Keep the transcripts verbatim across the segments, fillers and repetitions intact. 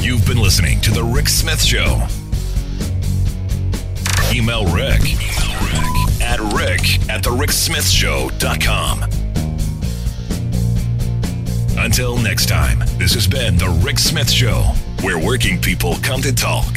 You've been listening to The Rick Smith Show. Email Rick, Email Rick at rick at the rick smith show dot com. Until next time, this has been The Rick Smith Show, where working people come to talk.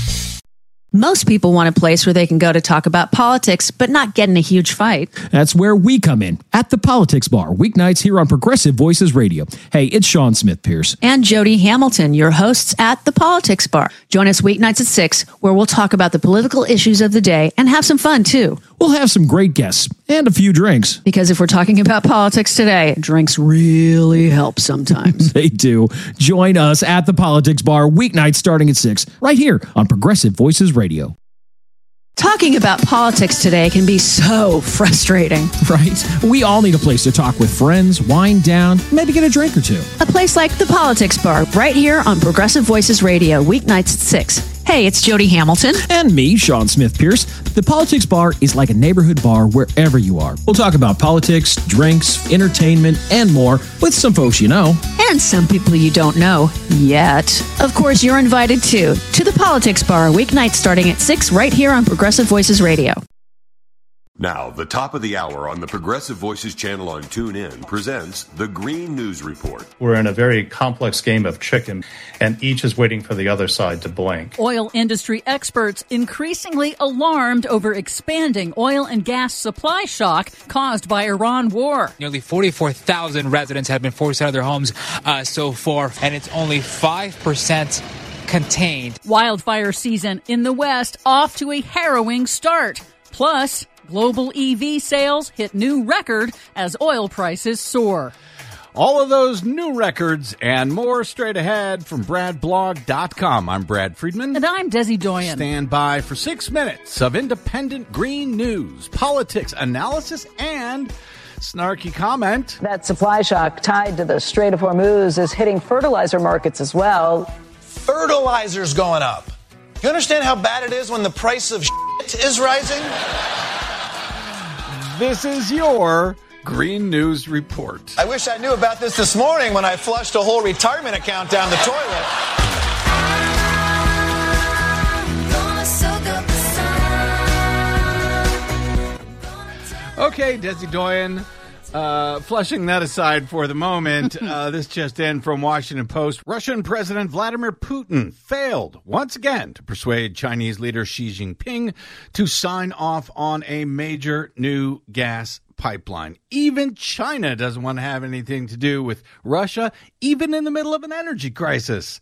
Most people want a place where they can go to talk about politics, but not get in a huge fight. That's where we come in, at the Politics Bar, weeknights here on Progressive Voices Radio. Hey, it's Sean Smith Pierce. And Jody Hamilton, your hosts at the Politics Bar. Join us weeknights at six, where we'll talk about the political issues of the day and have some fun, too. We'll have some great guests and a few drinks. Because if we're talking about politics today, drinks really help sometimes. They do. Join us at the Politics Bar, weeknights starting at six, right here on Progressive Voices Radio. Talking about politics today can be so frustrating. Right? We all need a place to talk with friends, wind down, maybe get a drink or two. A place like the Politics Bar, right here on Progressive Voices Radio, weeknights at six. Hey, it's Jody Hamilton. And me, Sean Smith Pierce. The Politics Bar is like a neighborhood bar wherever you are. We'll talk about politics, drinks, entertainment, and more with some folks you know. And some people you don't know yet. Of course, you're invited too to the Politics Bar, weeknights starting at six, right here on Progressive Voices Radio. Now, the top of the hour on the Progressive Voices channel on TuneIn presents the Green News Report. We're in a very complex game of chicken, and each is waiting for the other side to blink. Oil industry experts increasingly alarmed over expanding oil and gas supply shock caused by Iran war. Nearly forty-four thousand residents have been forced out of their homes uh, so far, and it's only five percent contained. Wildfire season in the West off to a harrowing start. Plus, global E V sales hit new record as oil prices soar. All of those new records and more straight ahead from brad blog dot com. I'm Brad Friedman. And I'm Desi Doyen. Stand by for six minutes of independent green news, politics, analysis, and snarky comment. That supply shock tied to the Strait of Hormuz is hitting fertilizer markets as well. Fertilizer's going up. You understand how bad it is when the price of shit is rising? This is your Green News Report. I wish I knew about this this morning when I flushed a whole retirement account down the toilet. Okay, Desi Doyen, uh, flushing that aside for the moment, uh, this just in from Washington Post. Russian President Vladimir Putin failed once again to persuade Chinese leader Xi Jinping to sign off on a major new gas pipeline. Even China doesn't want to have anything to do with Russia, even in the middle of an energy crisis.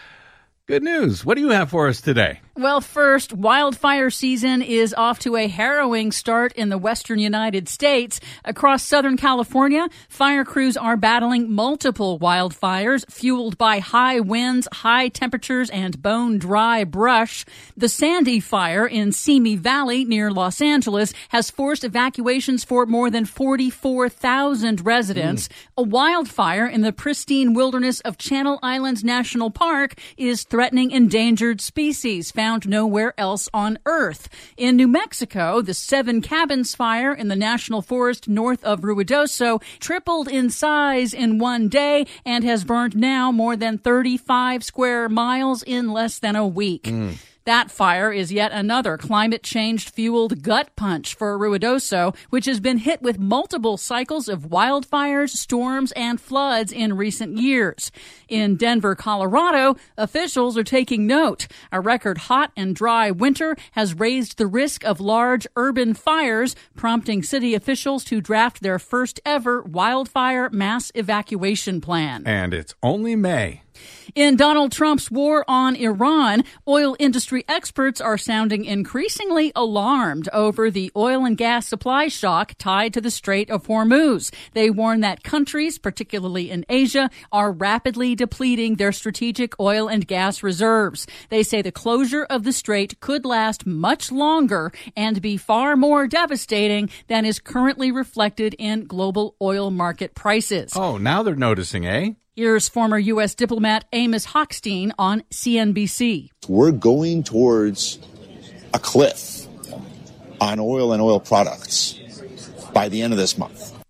Good news. What do you have for us today? Well, first, wildfire season is off to a harrowing start in the western United States. Across Southern California, fire crews are battling multiple wildfires fueled by high winds, high temperatures, and bone-dry brush. The Sandy Fire in Simi Valley near Los Angeles has forced evacuations for more than forty-four thousand residents. Mm. A wildfire in the pristine wilderness of Channel Islands National Park is threatening endangered species found nowhere else on Earth. In New Mexico, the Seven Cabins Fire in the National Forest north of Ruidoso tripled in size in one day and has burned now more than thirty-five square miles in less than a week. Mm. That fire is yet another climate change-fueled gut punch for Ruidoso, which has been hit with multiple cycles of wildfires, storms, and floods in recent years. In Denver, Colorado, officials are taking note. A record hot and dry winter has raised the risk of large urban fires, prompting city officials to draft their first ever wildfire mass evacuation plan. And it's only May. In Donald Trump's war on Iran, oil industry experts are sounding increasingly alarmed over the oil and gas supply shock tied to the Strait of Hormuz. They warn that countries, particularly in Asia, are rapidly depleting their strategic oil and gas reserves. They say the closure of the strait could last much longer and be far more devastating than is currently reflected in global oil market prices. Oh, now they're noticing, eh? Here's former U S diplomat Amos Hochstein on C N B C. We're going towards a cliff on oil and oil products by the end of this month.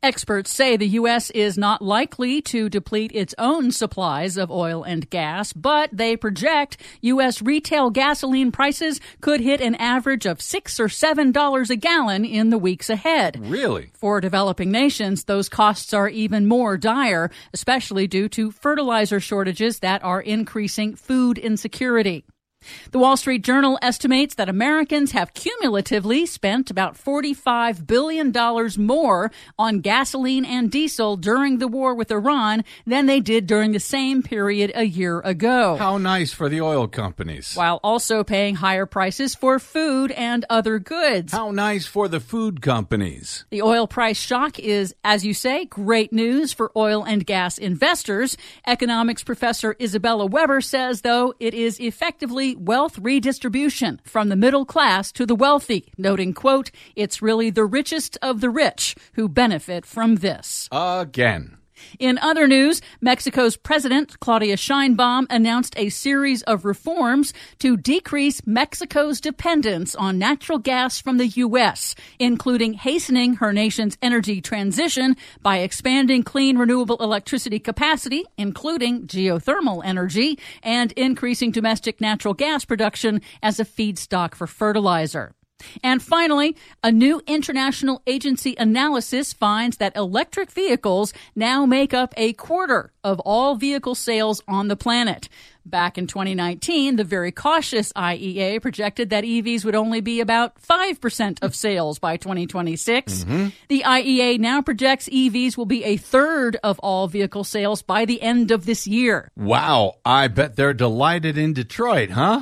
Experts say the U S is not likely to deplete its own supplies of oil and gas, but they project U S retail gasoline prices could hit an average of six or seven dollars a gallon in the weeks ahead. Really? For developing nations, those costs are even more dire, especially due to fertilizer shortages that are increasing food insecurity. The Wall Street Journal estimates that Americans have cumulatively spent about forty-five billion dollars more on gasoline and diesel during the war with Iran than they did during the same period a year ago. How nice for the oil companies. While also paying higher prices for food and other goods. How nice for the food companies. The oil price shock is, as you say, great news for oil and gas investors. Economics professor Isabella Weber says, though, it is effectively wealth redistribution from the middle class to the wealthy, noting, quote, it's really the richest of the rich who benefit from this. Again. In other news, Mexico's President Claudia Sheinbaum announced a series of reforms to decrease Mexico's dependence on natural gas from the U S, including hastening her nation's energy transition by expanding clean renewable electricity capacity, including geothermal energy, and increasing domestic natural gas production as a feedstock for fertilizer. And finally, a new international agency analysis finds that electric vehicles now make up a quarter of all vehicle sales on the planet. Back in twenty nineteen, the very cautious I E A projected that E Vs would only be about five percent of sales by twenty twenty-six. Mm-hmm. The I E A now projects E Vs will be a third of all vehicle sales by the end of this year. Wow, I bet they're delighted in Detroit, huh?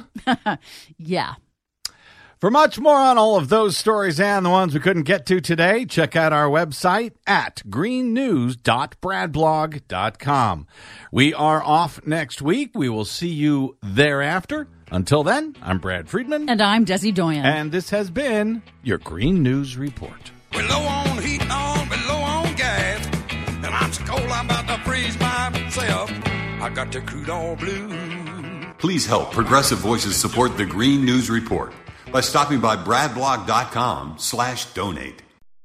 Yeah. For much more on all of those stories and the ones we couldn't get to today, check out our website at green news dot brad blog dot com. We are off next week. We will see you thereafter. Until then, I'm Brad Friedman. And I'm Desi Doyen. And this has been your Green News Report. We're low on heat on, we're low on gas. And I'm so cold I'm about to freeze myself. I got the crude oil blue. Please help Progressive Voices support the Green News Report by stopping by bradblog.com slash donate.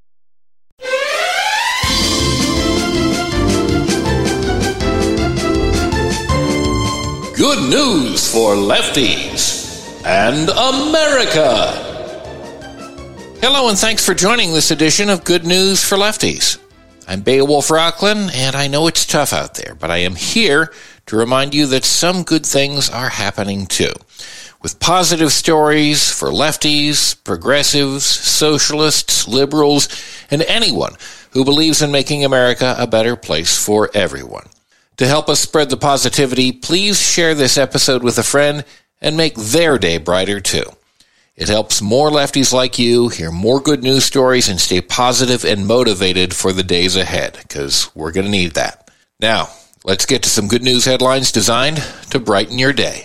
Good news for lefties and America. Hello and thanks for joining this edition of Good News for Lefties. I'm Beowulf Rockland, and I know it's tough out there, but I am here to remind you that some good things are happening too. With positive stories for lefties, progressives, socialists, liberals, and anyone who believes in making America a better place for everyone. To help us spread the positivity, please share this episode with a friend and make their day brighter too. It helps more lefties like you hear more good news stories and stay positive and motivated for the days ahead, because we're going to need that. Now, let's get to some good news headlines designed to brighten your day.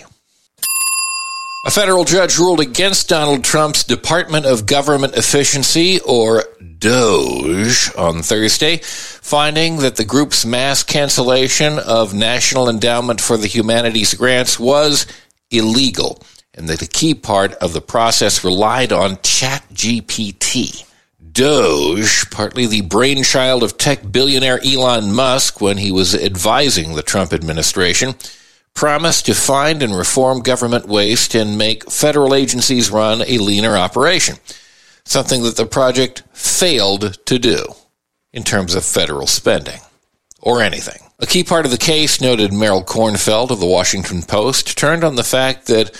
A federal judge ruled against Donald Trump's Department of Government Efficiency, or DOGE, on Thursday, finding that the group's mass cancellation of National Endowment for the Humanities grants was illegal, and that a key part of the process relied on ChatGPT. DOGE, partly the brainchild of tech billionaire Elon Musk when he was advising the Trump administration, promised to find and reform government waste and make federal agencies run a leaner operation, something that the project failed to do in terms of federal spending, or anything. A key part of the case, noted Merrill Kornfeld of the Washington Post, turned on the fact that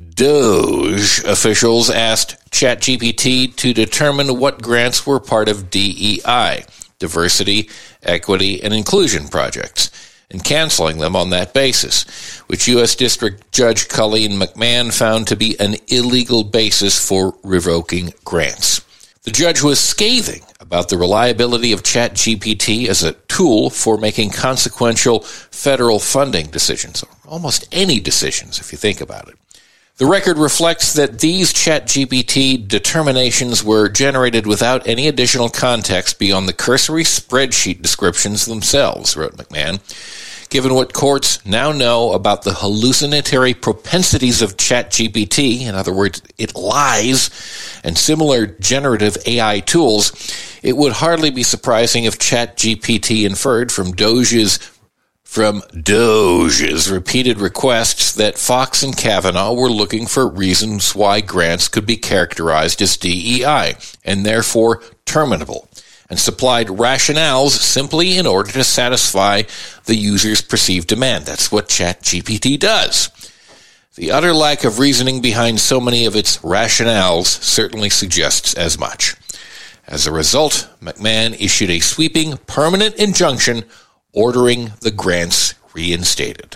DOGE officials asked ChatGPT to determine what grants were part of D E I, diversity, equity, and inclusion projects, and canceling them on that basis, which U S District Judge Colleen McMahon found to be an illegal basis for revoking grants. The judge was scathing about the reliability of ChatGPT as a tool for making consequential federal funding decisions, or almost any decisions if you think about it. The record reflects that these ChatGPT determinations were generated without any additional context beyond the cursory spreadsheet descriptions themselves, wrote McMahon. given what courts now know about the hallucinatory propensities of ChatGPT, in other words, it lies, and similar generative A I tools, it would hardly be surprising if ChatGPT inferred from Doge's from Doge's repeated requests that Fox and Kavanaugh were looking for reasons why grants could be characterized as D E I, and therefore terminable, and supplied rationales simply in order to satisfy the user's perceived demand. That's what ChatGPT does. The utter lack of reasoning behind so many of its rationales certainly suggests as much. As a result, McMahon issued a sweeping permanent injunction ordering the grants reinstated.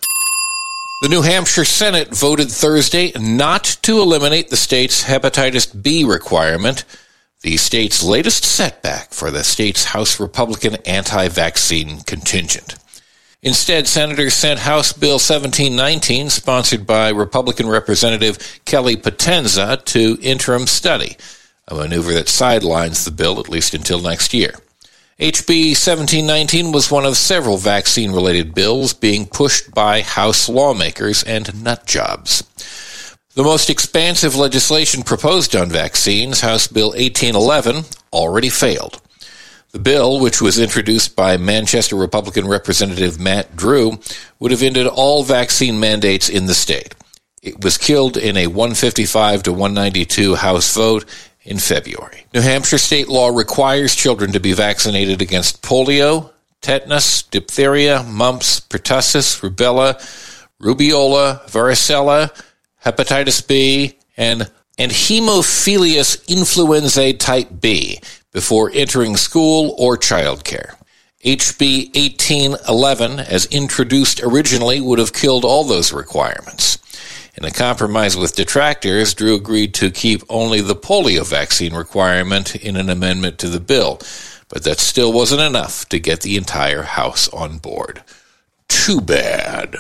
The New Hampshire Senate voted Thursday not to eliminate the state's hepatitis B requirement, the state's latest setback for the state's House Republican anti-vaccine contingent. Instead, senators sent House Bill seventeen nineteen, sponsored by Republican Representative Kelly Potenza, to interim study, a maneuver that sidelines the bill at least until next year. H B seventeen nineteen was one of several vaccine-related bills being pushed by House lawmakers and nutjobs. The most expansive legislation proposed on vaccines, House Bill eighteen eleven, already failed. The bill, which was introduced by Manchester Republican Representative Matt Drew, would have ended all vaccine mandates in the state. It was killed in a one fifty-five to one ninety-two House vote in February. New Hampshire state law requires children to be vaccinated against polio, tetanus, diphtheria, mumps, pertussis, rubella, rubeola, varicella, hepatitis B, and, and Haemophilus influenzae type B before entering school or childcare. H B eighteen eleven, as introduced originally, would have killed all those requirements. In a compromise with detractors, Drew agreed to keep only the polio vaccine requirement in an amendment to the bill, but that still wasn't enough to get the entire House on board. Too bad.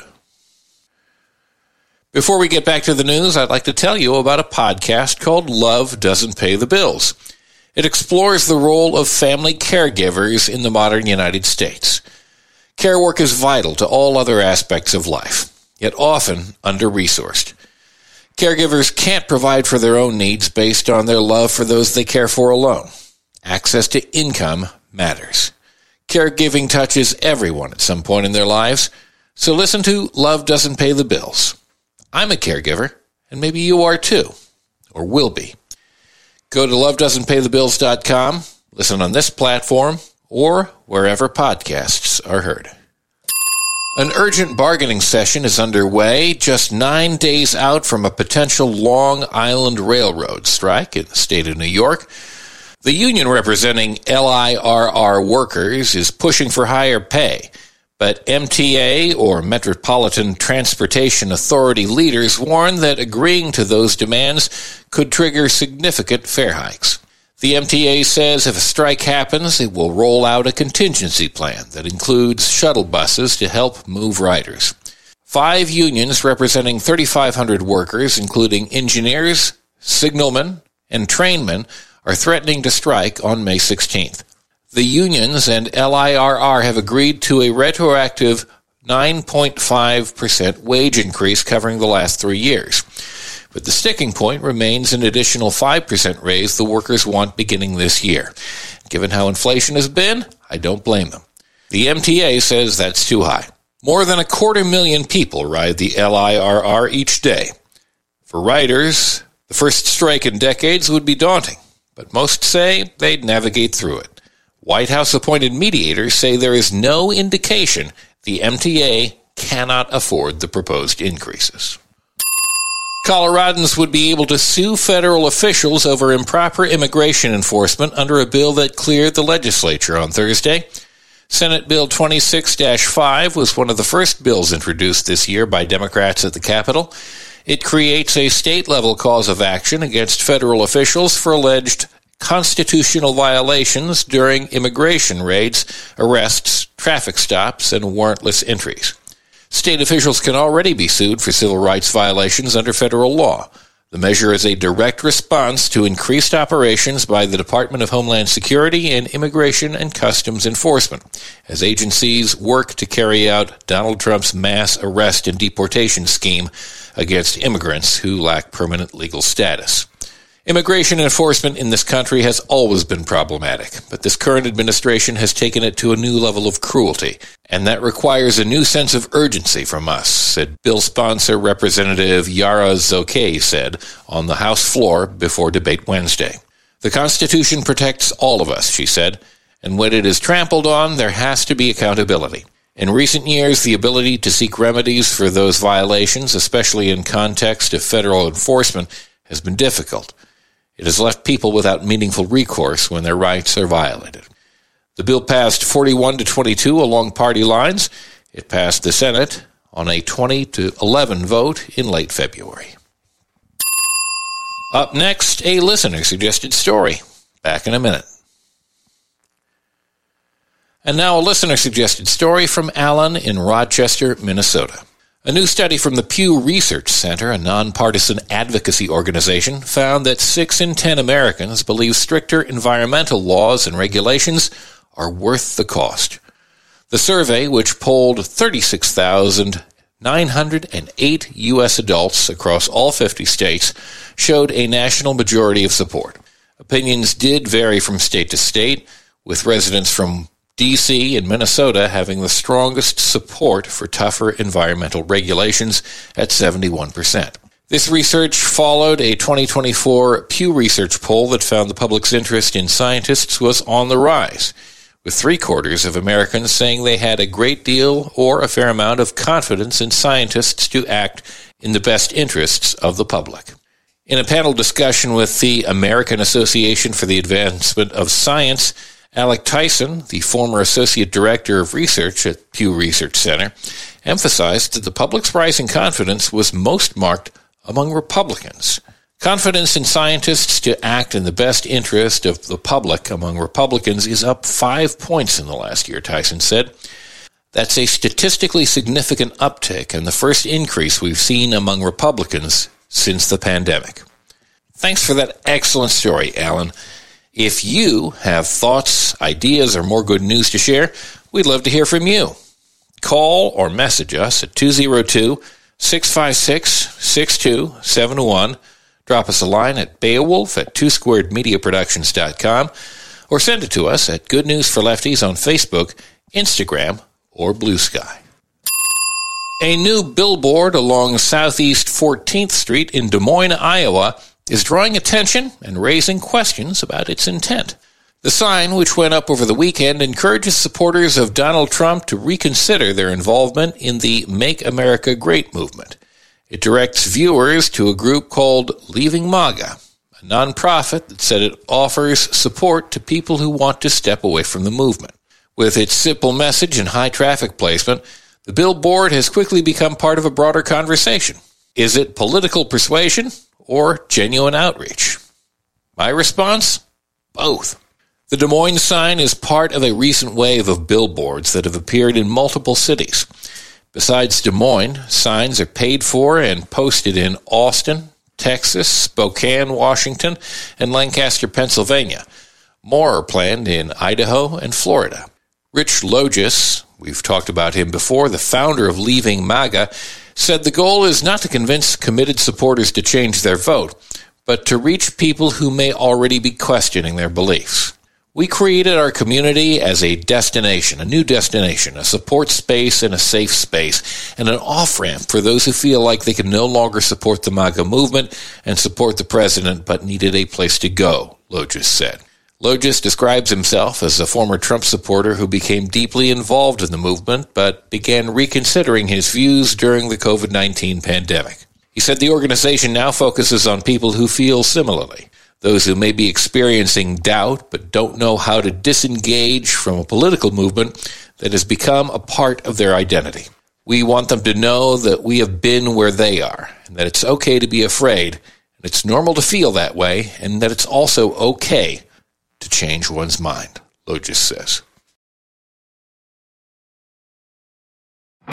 Before we get back to the news, I'd like to tell you about a podcast called Love Doesn't Pay the Bills. It explores the role of family caregivers in the modern United States. Care work is vital to all other aspects of life, yet often under-resourced. Caregivers can't provide for their own needs based on their love for those they care for alone. Access to income matters. Caregiving touches everyone at some point in their lives, so listen to Love Doesn't Pay the Bills. I'm a caregiver, and maybe you are too, or will be. Go to love doesn't pay the bills dot com, listen on this platform, or wherever podcasts are heard. An urgent bargaining session is underway just nine days out from a potential Long Island Railroad strike in the state of New York. The union representing L I R R workers is pushing for higher pay, but M T A, or Metropolitan Transportation Authority leaders, warn that agreeing to those demands could trigger significant fare hikes. The M T A says if a strike happens, it will roll out a contingency plan that includes shuttle buses to help move riders. Five unions representing thirty-five hundred workers, including engineers, signalmen, and trainmen, are threatening to strike on May sixteenth. The unions and L I R R have agreed to a retroactive nine point five percent wage increase covering the last three years. But the sticking point remains an additional five percent raise the workers want beginning this year. Given how inflation has been, I don't blame them. The M T A says that's too high. More than a quarter million people ride the L I R R each day. For riders, the first strike in decades would be daunting, but most say they'd navigate through it. White House-appointed mediators say there is no indication the M T A cannot afford the proposed increases. Coloradans would be able to sue federal officials over improper immigration enforcement under a bill that cleared the legislature on Thursday. Senate Bill twenty-six dash five was one of the first bills introduced this year by Democrats at the Capitol. It creates a state-level cause of action against federal officials for alleged constitutional violations during immigration raids, arrests, traffic stops, and warrantless entries. State officials can already be sued for civil rights violations under federal law. The measure is a direct response to increased operations by the Department of Homeland Security and Immigration and Customs Enforcement as agencies work to carry out Donald Trump's mass arrest and deportation scheme against immigrants who lack permanent legal status. Immigration enforcement in this country has always been problematic, but this current administration has taken it to a new level of cruelty, and that requires a new sense of urgency from us, said bill sponsor Representative Yara Zokaie said on the House floor before debate Wednesday. The Constitution protects all of us, she said, and when it is trampled on, there has to be accountability. In recent years, the ability to seek remedies for those violations, especially in context of federal enforcement, has been difficult. It has left people without meaningful recourse when their rights are violated. The bill passed forty-one to twenty-two along party lines. It passed the Senate on a twenty to eleven vote in late February. Up next, a listener-suggested story. Back in a minute. And now a listener-suggested story from Alan in Rochester, Minnesota. A new study from the Pew Research Center, a nonpartisan advocacy organization, found that six in ten Americans believe stricter environmental laws and regulations are worth the cost. The survey, which polled thirty-six thousand nine hundred eight U S adults across all fifty states, showed a national majority of support. Opinions did vary from state to state, with residents from D C and Minnesota having the strongest support for tougher environmental regulations at seventy-one percent. This research followed a twenty twenty-four Pew Research poll that found the public's interest in scientists was on the rise, with three-quarters of Americans saying they had a great deal or a fair amount of confidence in scientists to act in the best interests of the public. In a panel discussion with the American Association for the Advancement of Science, Alec Tyson, the former Associate Director of Research at Pew Research Center, emphasized that the public's rising confidence was most marked among Republicans. Confidence in scientists to act in the best interest of the public among Republicans is up five points in the last year, Tyson said. That's a statistically significant uptick and the first increase we've seen among Republicans since the pandemic. Thanks for that excellent story, Alan. If you have thoughts, ideas, or more good news to share, we'd love to hear from you. Call or message us at two oh two, six five six, six two seven one. Drop us a line at Beowulf at two squared media productions dot com or send it to us at Good News for Lefties on Facebook, Instagram, or Blue Sky. A new billboard along Southeast fourteenth Street in Des Moines, Iowa, is drawing attention and raising questions about its intent. The sign, which went up over the weekend, encourages supporters of Donald Trump to reconsider their involvement in the Make America Great movement. It directs viewers to a group called Leaving MAGA, a nonprofit that said it offers support to people who want to step away from the movement. With its simple message and high traffic placement, the billboard has quickly become part of a broader conversation. Is it political persuasion or genuine outreach? My response? Both. The Des Moines sign is part of a recent wave of billboards that have appeared in multiple cities. Besides Des Moines, signs are paid for and posted in Austin, Texas, Spokane, Washington, and Lancaster, Pennsylvania. More are planned in Idaho and Florida. Rich Logis, we've talked about him before, the founder of Leaving MAGA, said the goal is not to convince committed supporters to change their vote, but to reach people who may already be questioning their beliefs. We created our community as a destination, a new destination, a support space and a safe space, and an off-ramp for those who feel like they can no longer support the MAGA movement and support the president but needed a place to go, Logis said. Logis describes himself as a former Trump supporter who became deeply involved in the movement but began reconsidering his views during the covid nineteen pandemic. He said the organization now focuses on people who feel similarly, those who may be experiencing doubt but don't know how to disengage from a political movement that has become a part of their identity. We want them to know that we have been where they are, and that it's okay to be afraid, and it's normal to feel that way, and that it's also okay to change one's mind, Logis says.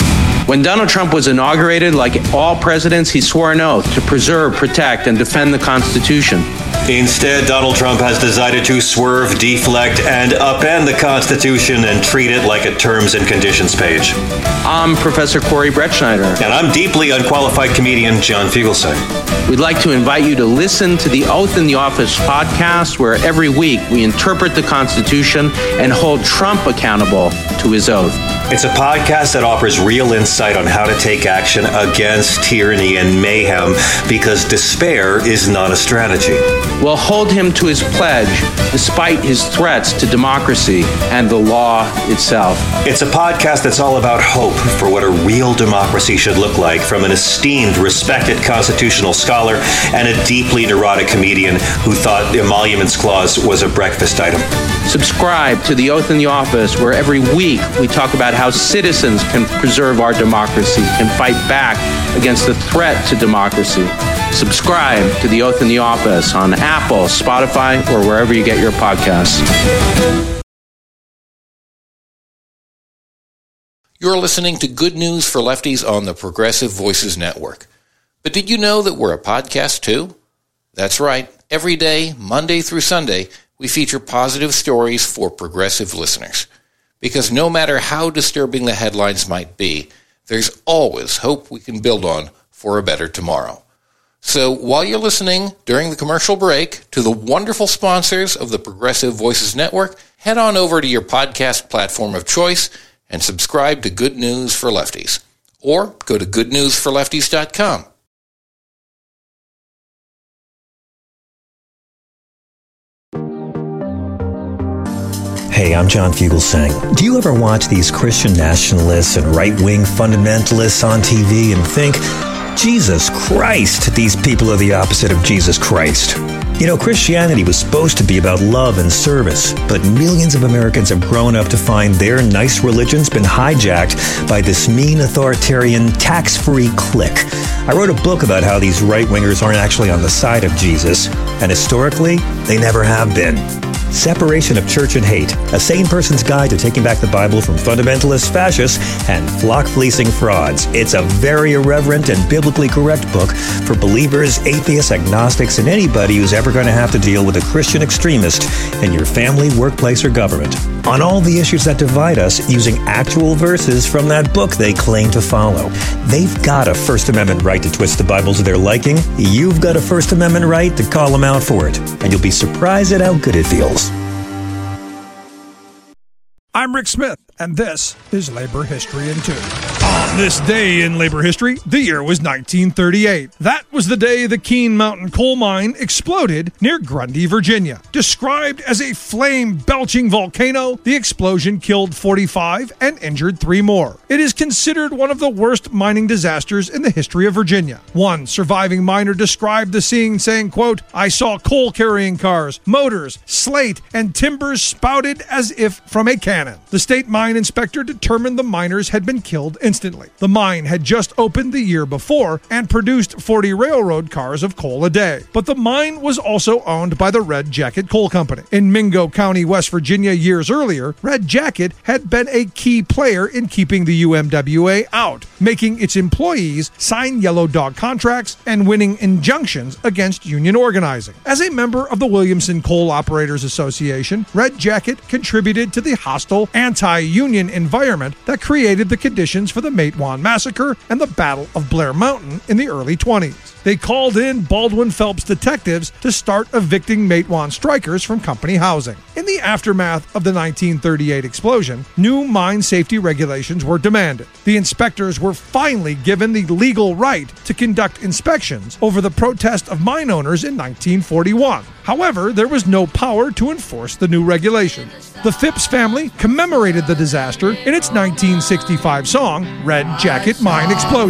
When Donald Trump was inaugurated, like all presidents, he swore an oath to preserve, protect, and defend the Constitution. Instead, Donald Trump has decided to swerve, deflect, and upend the Constitution and treat it like a terms and conditions page. I'm Professor Corey Brettschneider. And I'm deeply unqualified comedian John Fugelsang. We'd like to invite you to listen to the Oath in the Office podcast, where every week we interpret the Constitution and hold Trump accountable to his oath. It's a podcast that offers real insight on how to take action against tyranny and mayhem, because despair is not a strategy. We'll hold him to his pledge, despite his threats to democracy and the law itself. It's a podcast that's all about hope for what a real democracy should look like, from an esteemed, respected constitutional scholar and a deeply neurotic comedian who thought the Emoluments Clause was a breakfast item. Subscribe to The Oath in the Office, where every week we talk about how citizens can preserve our democracy, can fight back against the threat to democracy. Subscribe to The Oath in the Office on Apple, Spotify, or wherever you get your podcasts. You're listening to Good News for Lefties on the Progressive Voices Network. But did you know that we're a podcast too? That's right. Every day, Monday through Sunday, we feature positive stories for progressive listeners. Because no matter how disturbing the headlines might be, there's always hope we can build on for a better tomorrow. So while you're listening during the commercial break to the wonderful sponsors of the Progressive Voices Network, head on over to your podcast platform of choice and subscribe to Good News for Lefties. Or go to good news for lefties dot com. Hey, I'm John Fugelsang. Do you ever watch these Christian nationalists and right-wing fundamentalists on T V and think, Jesus Christ, these people are the opposite of Jesus Christ? You know, Christianity was supposed to be about love and service, but millions of Americans have grown up to find their nice religion's been hijacked by this mean authoritarian tax-free clique. I wrote a book about how these right-wingers aren't actually on the side of Jesus, and historically, they never have been. Separation of Church and Hate, a sane person's guide to taking back the Bible from fundamentalist fascists and flock-fleecing frauds. It's a very irreverent and biblically correct book for believers, atheists, agnostics, and anybody who's ever going to have to deal with a Christian extremist in your family, workplace, or government. On all the issues that divide us, using actual verses from that book they claim to follow. They've got a First Amendment right to twist the Bible to their liking. You've got a First Amendment right to call them out for it. And you'll be surprised at how good it feels. I'm Rick Smith, and this is Labor History in Two. On this day in labor history, the year was nineteen thirty-eight. That was the day the Keene Mountain coal mine exploded near Grundy, Virginia. Described as a flame-belching volcano, the explosion killed forty-five and injured three more. It is considered one of the worst mining disasters in the history of Virginia. One surviving miner described the scene saying, quote, "I saw coal-carrying cars, motors, slate, and timbers spouted as if from a cannon." The state mine inspector determined the miners had been killed instantly. The mine had just opened the year before and produced forty railroad cars of coal a day. But the mine was also owned by the Red Jacket Coal Company. In Mingo County, West Virginia, years earlier, Red Jacket had been a key player in keeping the U M W A out, making its employees sign yellow dog contracts and winning injunctions against union organizing. As a member of the Williamson Coal Operators Association, Red Jacket contributed to the hostile anti-union environment that created the conditions for the Matewan Massacre and the Battle of Blair Mountain in the early twenties. They called in Baldwin Phelps detectives to start evicting Matewan strikers from company housing. In the aftermath of the nineteen thirty-eight explosion, new mine safety regulations were demanded. The inspectors were finally given the legal right to conduct inspections over the protest of mine owners in nineteen forty-one. However, there was no power to enforce the new regulations. The Phipps family commemorated the disaster in its nineteen sixty-five song, Red Jacket Mine Explosion.